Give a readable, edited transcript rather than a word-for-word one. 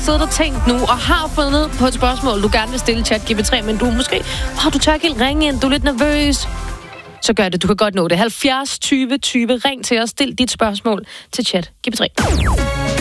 siddet og tænkt nu, og har fundet på et spørgsmål, du gerne vil stille ChatGPT, men du måske, du tør ikke helt ringe ind, du er lidt nervøs, så gør det. Du kan godt nå det. 70 20 20. Ring til os. Stil dit spørgsmål til ChatGPT.